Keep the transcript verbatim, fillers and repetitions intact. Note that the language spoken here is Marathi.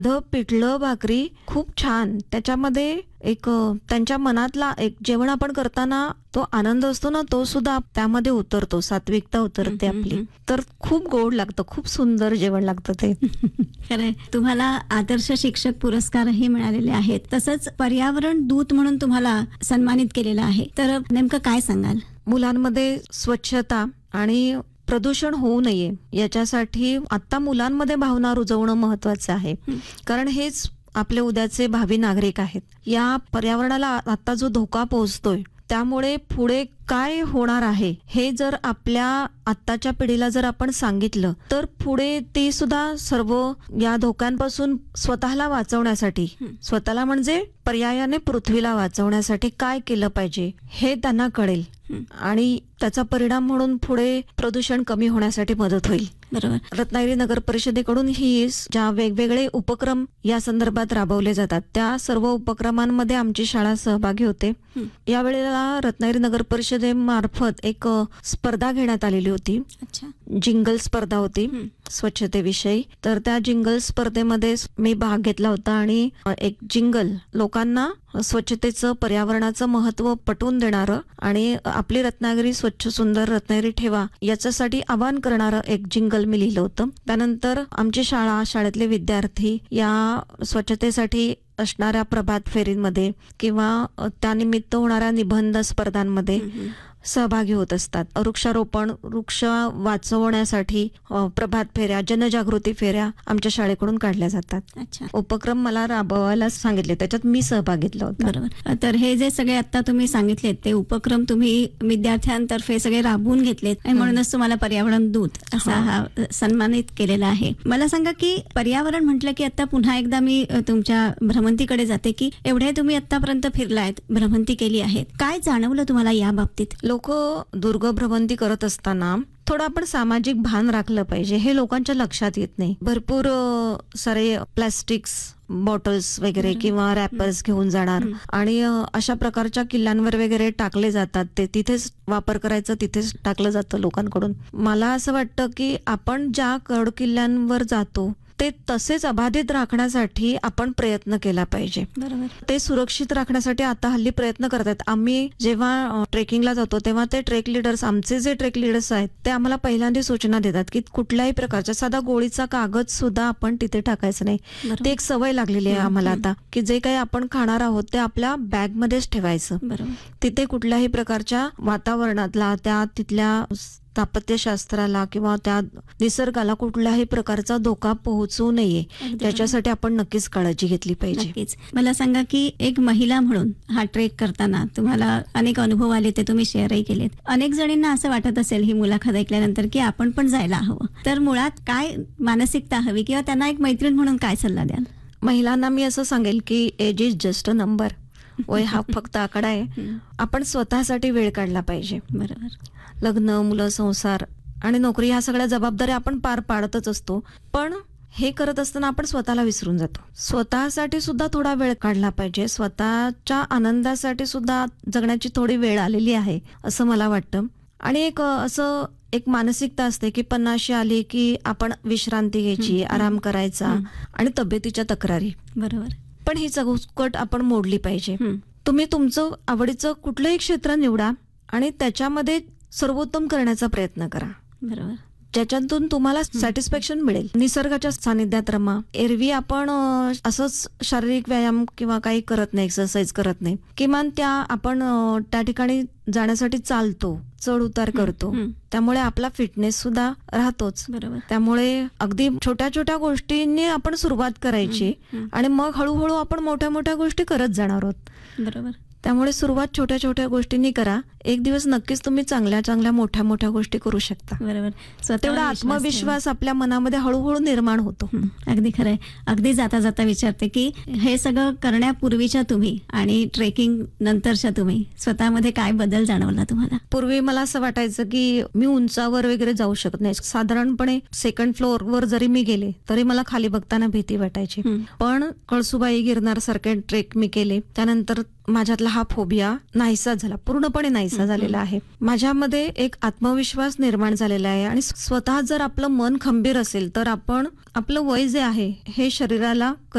ध पिठलं भाकरी खूप छान. त्याच्यामध्ये एक अ, त्यांच्या मनातला एक जेवण आपण करताना तो आनंद असतो ना, तो सुद्धा त्यामध्ये उतरतो, सात्विकता उतरते हम्म, आपली. हम्म. तर खूप गोड लागतं, खूप सुंदर जेवण लागतं ते. खरंय. तुम्हाला आदर्श शिक्षक पुरस्कारही मिळालेले आहेत. तसंच पर्यावरण दूत म्हणून तुम्हाला सन्मानित केलेलं आहे. तर नेमकं काय सांगाल? मुलांमध्ये स्वच्छता आणि प्रदूषण होऊ नये याच्यासाठी आता मुलांमध्ये भावना रुजवणं महत्वाचं आहे. कारण हेच आपले उद्याचे भावी नागरिक आहेत. या पर्यावरणाला आता जो धोका पोहोचतोय त्यामुळे पुढे काय होणार आहे हे जर आपल्या आत्ताच्या पिढीला जर आपण सांगितलं तर पुढे ती सुद्धा सर्व या धोक्यांपासून स्वतःला वाचवण्यासाठी, स्वतःला म्हणजे पर्यायाने पृथ्वीला वाचवण्यासाठी काय केलं पाहिजे हे त्यांना कळेल आणि त्याचा परिणाम म्हणून पुढे प्रदूषण कमी होण्यासाठी मदत होईल. बरोबर. रत्नागिरी नगर परिषदेकडून ही ज्या वेगवेगळे उपक्रम या संदर्भात राबवले जातात त्या सर्व उपक्रमांमध्ये आमची शाळा सहभागी होते. यावेळेला रत्नागिरी नगर परिषदेमार्फत एक अ, स्पर्धा घेण्यात आलेली होती. अच्छा. जिंगल स्पर्धा होती स्वच्छतेविषयी. तर त्या जिंगल स्पर्धेमध्ये मी भाग घेतला होता आणि अ, एक जिंगल लोकांना स्वच्छतेचं, पर्यावरणाचं महत्व पटवून देणारं आणि आपली रत्नागिरी स्वच्छ सुंदर रत्नागिरी ठेवा याच्यासाठी आवाहन करणारं एक जिंगल मी लिहिलं होतं. त्यानंतर आमची शाळा, शाळेतले विद्यार्थी या स्वच्छतेसाठी असणाऱ्या प्रभात फेरींमध्ये किंवा त्यानिमित्त होणाऱ्या निबंध स्पर्धांमध्ये सहभागी होत असतात. वृक्षारोपण, वृक्ष वाचवण्यासाठी अ, प्रभात फेऱ्या, जनजागृती फेऱ्या आमच्या शाळेकडून काढल्या जातात. अच्छा. उपक्रम मला राबवायला सांगितले, त्याच्यात मी सहभाग घेतला होता. बरोबर. तर हे जे सगळे आता तुम्ही सांगितलेत ते उपक्रम तुम्ही विद्यार्थ्यांतर्फे सगळे राबवून घेतलेत आणि म्हणूनच तुम्हाला पर्यावरण दूत असा हा सन्मानित केलेला आहे. मला सांगा की पर्यावरण म्हटलं की आता पुन्हा एकदा मी अ, तुमच्या भ्रमंतीकडे जाते की एवढे तुम्ही आतापर्यंत फिरलायत, भ्रमंती केली आहे, काय जाणवलं तुम्हाला या बाबतीत? लोक दुर्ग भ्रमंती करत असताना थोडं आपण सामाजिक भान राखलं पाहिजे हे लोकांच्या लक्षात येत नाही. भरपूर अ, सारे प्लॅस्टिक्स बॉटल्स वगैरे किंवा रॅपर्स घेऊन जाणार आणि अ, अशा प्रकारच्या किल्ल्यांवर वगैरे टाकले जातात. ते तिथेच वापर करायचं, तिथेच टाकलं जातं लोकांकडून. मला असं वाटतं की आपण ज्या गड किल्ल्यांवर जातो ते तसेच अबाधित राखण्यासाठी आपण प्रयत्न केला पाहिजे. बरोबर. ते सुरक्षित राखण्यासाठी आता हल्ली प्रयत्न करतात. आम्ही जेव्हा ट्रेकिंगला जातो तेव्हा ते ट्रेक लीडर्स, आमचे जे ट्रेक लीडर्स आहेत ते आम्हाला पहिल्यांदा सूचना देतात की कुठल्याही प्रकारचा साधा गोळीचा कागद सुद्धा आपण तिथे टाकायचं नाही. बरोबर. ते एक सवय लागलेली आहे आम्हाला आता की जे काही आपण खाणार आहोत ते आपल्या बॅग मध्येच ठेवायचं. बरोबर. तिथे कुठल्याही प्रकारच्या वातावरणातला, त्या तिथल्या स्थापत्यशास्त्राला किंवा त्या निसर्गाला कुठल्याही प्रकारचा धोका पोहोचू नये याच्यासाठी आपण नक्कीच काळजी घेतली पाहिजे. नक्कीच. मला सांगा की एक महिला म्हणून हा ट्रेक करताना तुम्हाला अनेक अनुभव आले, ते तुम्ही शेअरही केलेत. अनेक जणींना असं वाटत असेल ही मुलाखत ऐकल्यानंतर की आपण पण जायला हवं, तर मुळात काय मानसिकता हवी किंवा त्यांना एक मैत्रीण म्हणून काय सल्ला द्याल? महिलांना मी असं सांगेल की age is just a number. वय हा फक्त आकडा आहे. आपण स्वतःसाठी वेळ काढला पाहिजे. बरोबर. लग्न, मुलं, संसार आणि नोकरी ह्या सगळ्या जबाबदाऱ्या आपण पार पाडतच असतो, पण हे करत असताना आपण स्वतःला विसरून जातो. स्वतःसाठी सुद्धा थोडा वेळ काढला पाहिजे. स्वतःच्या आनंदासाठी सुद्धा जगण्याची थोडी वेळ आलेली आहे असं मला वाटतं. आणि एक असं एक मानसिकता असते की पन्नाशी आली की आपण विश्रांती घ्यायची, आराम करायचा आणि तब्येतीच्या तक्रारी. बरोबर. पण ही चौकट आपण मोडली पाहिजे. तुम्ही तुमचं आवडीचं कुठलंही क्षेत्र निवडा आणि त्याच्यामध्ये सर्वोत्तम करण्याचा प्रयत्न करा. बरोबर. ज्याच्यातून तुम्हाला सॅटिस्फॅक्शन मिळेल. निसर्गाच्या सानिध्यात रमा. एरवी आपण अ, असंच शारीरिक व्यायाम किंवा काही करत नाही, एक्सरसाइज करत नाही. किमान त्या आपण अ, त्या ठिकाणी जाण्यासाठी चालतो, चढ उतार करतो, त्यामुळे आपला फिटनेस सुद्धा राहतोच. बरोबर. त्यामुळे अगदी छोट्या छोट्या गोष्टींनी आपण सुरुवात करायची आणि मग हळूहळू आपण मोठ्या मोठ्या गोष्टी करत जाणार आहोत. बरोबर. त्यामुळे सुरुवात छोट्या छोट्या गोष्टींनी करा. एक दिवस नक्कीच तुम्ही चांगल्या चांगल्या मोठ्या मोठ्या गोष्टी करू शकता. बरोबर. तेवढा आत्मविश्वास आपल्या मनामध्ये हळूहळू निर्माण होतो. अगदी खरंय. अगदी जाता जाता विचारते की हे सगळं करण्यापूर्वीच्या तुम्ही आणि ट्रेकिंग नंतरच्या तुम्ही स्वतःमध्ये काय बदल जाणवला तुम्हाला? पूर्वी मला असं वाटायचं की मी उंचावर वगैरे जाऊ शकत नाही. साधारणपणे सेकंड फ्लोअर वर जरी मी गेले तरी मला खाली बघताना भीती वाटायची. पण कळसुबाई, गिरनार सारखे ट्रेक मी केले त्यानंतर माझ्यातला हा फोबिया नाहीसा झाला, पूर्णपणे नाहीसा नाहीसा झालेला आहे. माझ्यामध्ये एक आत्मविश्वास निर्माण झालेला आहे आणि स्वतः जर आपलं मन खंबीर असेल तर आपण आपलं वय जे आहे हे शरीराला